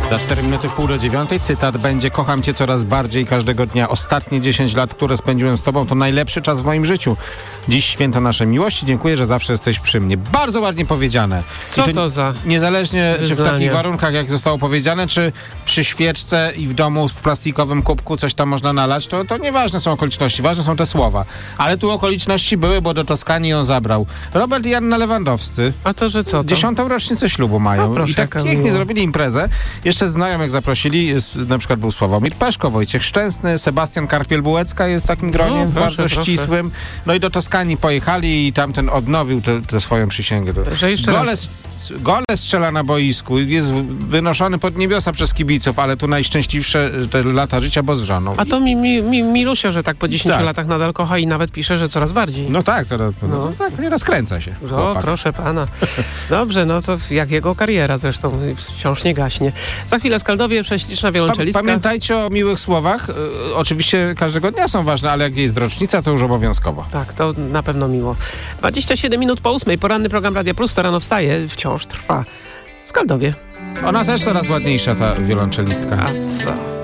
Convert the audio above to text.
Za 4 minuty w pół do 9 cytat będzie: kocham cię coraz bardziej każdego dnia. Ostatnie 10 lat, które spędziłem z tobą, to najlepszy czas w moim życiu. Dziś święto naszej miłości. Dziękuję, że zawsze jesteś przy mnie. Bardzo ładnie powiedziane. Co to za niezależnie wyznanie? Czy w takich warunkach, jak zostało powiedziane, czy przy świeczce i w domu w plastikowym kubku coś tam można nalać, to nieważne są okoliczności, ważne są te słowa. Ale tu okoliczności były, bo do Toskanii ją zabrał Robert i Anna Lewandowscy. A to, że co to? 10. rocznicę ślubu mają. proszę, I tak pięknie miło. zrobili imprezę. Jeszcze znajomych zaprosili. Na przykład był Sławomir Peszko, Wojciech Szczęsny, Sebastian Karpiel-Bułecka jest w takim gronie bardzo ścisłym. No i do Toskanii pojechali i tamten odnowił tę swoją przysięgę. Że jeszcze Gole strzela na boisku, jest wynoszony pod niebiosa przez kibiców, ale tu najszczęśliwsze te lata życia, bo z żoną. A to Milusia, że tak po 10 latach nadal kocha i nawet pisze, że coraz bardziej. No tak, tak, nie rozkręca się. O, proszę pana. Dobrze, no to jak jego kariera zresztą wciąż nie gaśnie. Za chwilę Skaldowie, prześliczna wiolonczelistka. Pamiętajcie o miłych słowach. Oczywiście każdego dnia są ważne, ale jak jest rocznica, to już obowiązkowo. Tak, to na pewno miło. 27 minut po 8. Poranny program Radia Plus, to rano wstaje, wciąż trwa. Skaldowie. Ona też coraz ładniejsza, ta wiolonczelistka. A co?